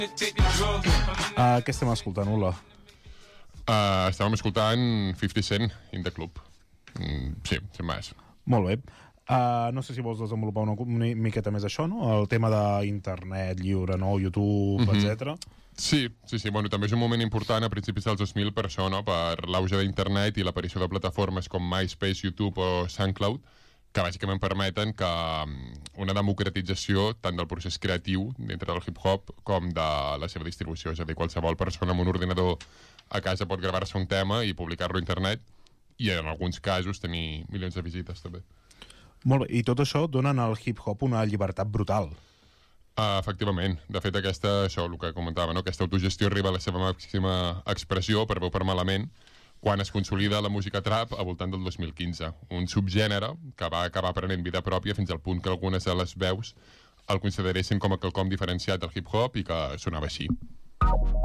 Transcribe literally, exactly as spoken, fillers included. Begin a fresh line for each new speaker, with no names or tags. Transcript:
Uh, què estem escoltant, Ula?
Uh, estàvem escoltant fifty Cent in the Club. Mm, sí, sin més.
Molt bé. Uh, no sé si vols desenvolupar una, una miqueta més això, no? El tema d'internet lliure, no? YouTube, mm-hmm. etcètera.
Sí, sí, sí. Bueno, també és un moment important a principis dels dos mil per això, no? Per l'auge d'internet i l'aparició de plataformes com MySpace, YouTube o SoundCloud, que bàsicament permeten que una democratització tant del procés creatiu dintre del hip-hop com de la seva distribució. És a dir, qualsevol persona amb un ordinador a casa pot gravar-se un tema i publicar-lo a internet i en alguns casos tenir milions de visites també.
Molt bé, i tot això donen al hip-hop una llibertat brutal.
Uh, efectivament. De fet, aquesta, això, el que comentava, no? Aquesta autogestió arriba a la seva màxima expressió, per bé o per malament, quan es consolida la música trap al voltant del dos mil quinze. Un subgènere que va acabar prenent vida pròpia fins al punt que algunes de les veus el consideressin com a quelcom diferenciat del hip-hop i que sonava així.